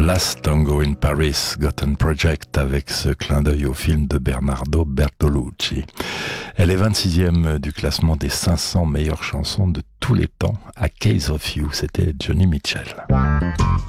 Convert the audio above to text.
Last Tango in Paris, Gotham Project, avec ce clin d'œil au film de Bernardo Bertolucci. Elle est 26e du classement des 500 meilleures chansons de tous les temps. A Case of You, c'était Joni Mitchell.